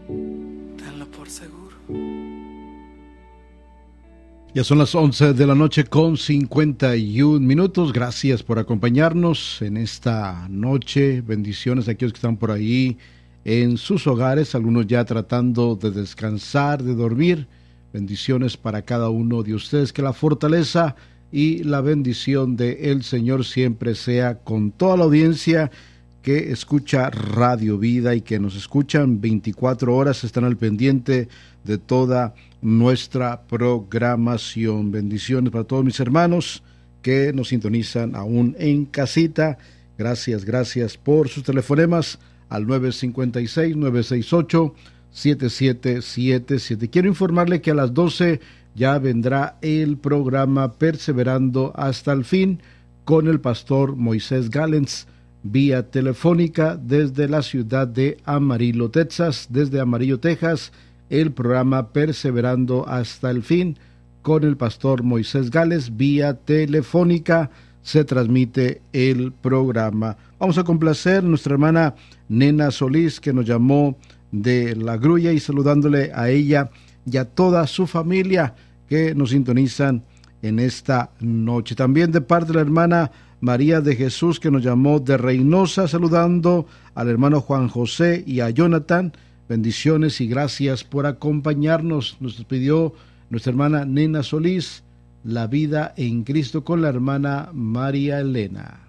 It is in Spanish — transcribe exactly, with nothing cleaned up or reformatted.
tenlo por seguro. Ya son las once de la noche con cincuenta y un minutos. Gracias por acompañarnos en esta noche. Bendiciones a aquellos que están por ahí en sus hogares, algunos ya tratando de descansar, de dormir. Bendiciones para cada uno de ustedes. Que la fortaleza y la bendición de el Señor siempre sea con toda la audiencia que escucha Radio Vida y que nos escuchan veinticuatro horas, están al pendiente de toda nuestra programación. Bendiciones para todos mis hermanos que nos sintonizan aún en casita. Gracias, gracias por sus telefonemas al nueve cinco seis, nueve seis ocho, siete siete siete siete. Quiero informarle que a las doce ya vendrá el programa Perseverando hasta el Fin con el pastor Moisés Galens, vía telefónica desde la ciudad de Amarillo, Texas. Desde Amarillo, Texas, el programa Perseverando hasta el Fin con el pastor Moisés Gales, vía telefónica se transmite el programa. Vamos a complacer a nuestra hermana Nena Solís, que nos llamó de La Grulla, y saludándole a ella y a toda su familia que nos sintonizan en esta noche. También de parte de la hermana María de Jesús, que nos llamó de Reynosa, saludando al hermano Juan José y a Jonathan. Bendiciones y gracias por acompañarnos. Nos pidió nuestra hermana Nena Solís, La Vida en Cristo, con la hermana María Elena.